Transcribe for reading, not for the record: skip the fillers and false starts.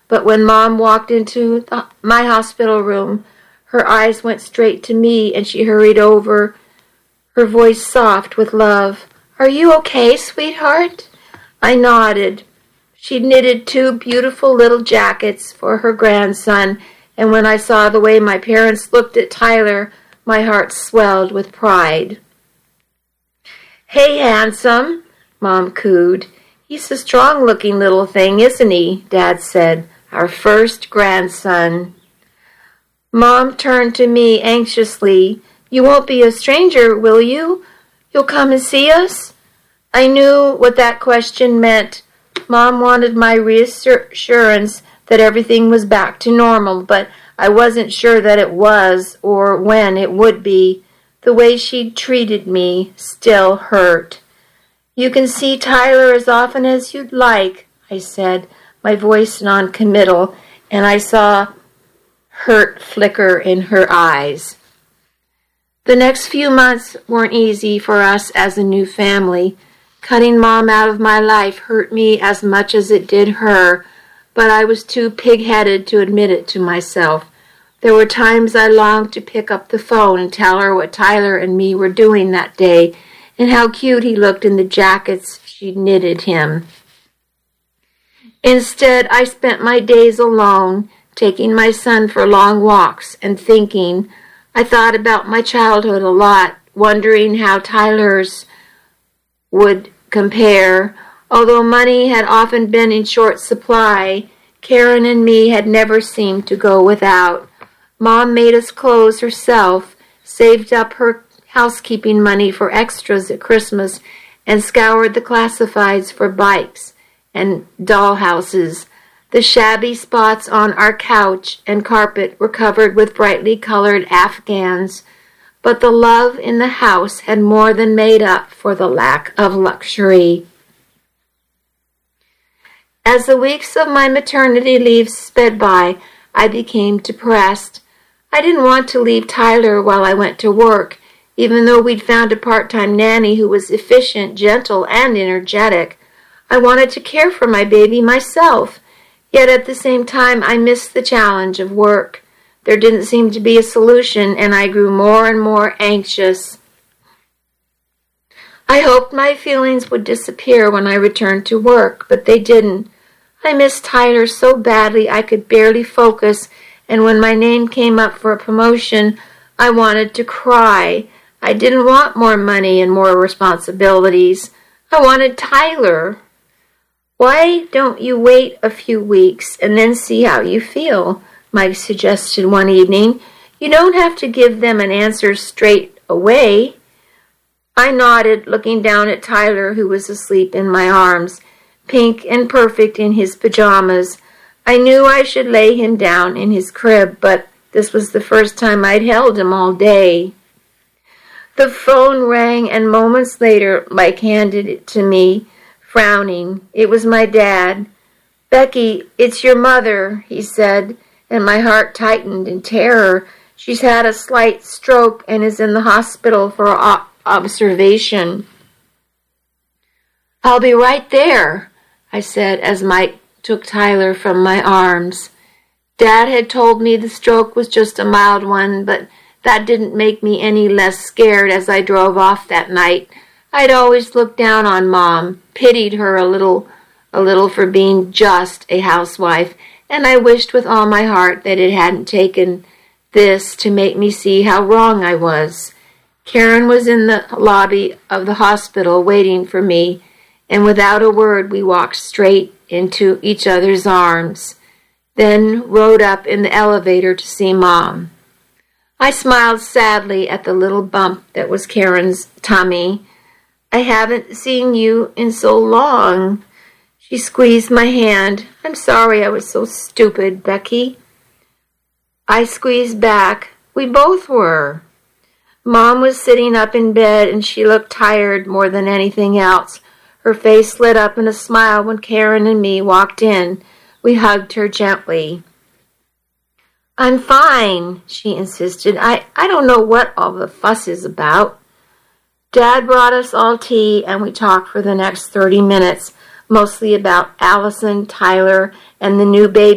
but when Mom walked into my hospital room, her eyes went straight to me and she hurried over, her voice soft with love. "Are you okay, sweetheart?" I nodded. She'd knitted 2 beautiful little jackets for her grandson, and when I saw the way my parents looked at Tyler, my heart swelled with pride. "Hey, handsome," Mom cooed. "He's a strong-looking little thing, isn't he?" Dad said. "Our first grandson." Mom turned to me anxiously. "You won't be a stranger, will you? You'll come and see us?" I knew what that question meant. Mom wanted my reassurance that everything was back to normal, but I wasn't sure that it was or when it would be. The way she'd treated me still hurt. "You can see Tyler as often as you'd like," I said, my voice non-committal, and I saw hurt flicker in her eyes. The next few months weren't easy for us as a new family. Cutting Mom out of my life hurt me as much as it did her, but I was too pig-headed to admit it to myself. There were times I longed to pick up the phone and tell her what Tyler and me were doing that day and how cute he looked in the jackets she'd knitted him. Instead, I spent my days alone, taking my son for long walks and thinking. I thought about my childhood a lot, wondering how Tyler's would compare. Although money had often been in short supply, Karen and me had never seemed to go without. Mom made us clothes herself, saved up her housekeeping money for extras at Christmas, and scoured the classifieds for bikes and dollhouses. The shabby spots on our couch and carpet were covered with brightly colored Afghans, but the love in the house had more than made up for the lack of luxury. As the weeks of my maternity leave sped by, I became depressed. I didn't want to leave Tyler while I went to work, even though we'd found a part-time nanny who was efficient, gentle, and energetic. I wanted to care for my baby myself, yet at the same time I missed the challenge of work. There didn't seem to be a solution, and I grew more and more anxious. I hoped my feelings would disappear when I returned to work, but they didn't. I missed Tyler so badly I could barely focus, and when my name came up for a promotion, I wanted to cry. I didn't want more money and more responsibilities. I wanted Tyler. "Why don't you wait a few weeks and then see how you feel?" Mike suggested one evening. "You don't have to give them an answer straight away." I nodded, looking down at Tyler, who was asleep in my arms, pink and perfect in his pajamas. I knew I should lay him down in his crib, but this was the first time I'd held him all day. The phone rang, and moments later Mike handed it to me, frowning. It was my dad. "Becky, it's your mother," he said, and my heart tightened in terror. "She's had a slight stroke and is in the hospital for observation." "I'll be right there," I said as Mike took Tyler from my arms. Dad had told me the stroke was just a mild one, but that didn't make me any less scared as I drove off that night. I'd always looked down on Mom, pitied her a little for being just a housewife, and I wished with all my heart that it hadn't taken this to make me see how wrong I was. Karen was in the lobby of the hospital waiting for me, and without a word we walked straight into each other's arms, then rode up in the elevator to see Mom. I smiled sadly at the little bump that was Karen's tummy. "I haven't seen you in so long." She squeezed my hand. "I'm sorry I was so stupid, Becky." I squeezed back. We both were. Mom was sitting up in bed, and she looked tired more than anything else. Her face lit up in a smile when Karen and me walked in. We hugged her gently. "I'm fine," she insisted. I don't know what all the fuss is about." Dad brought us all tea, and we talked for the next 30 minutes, mostly about Allison, Tyler, and the new baby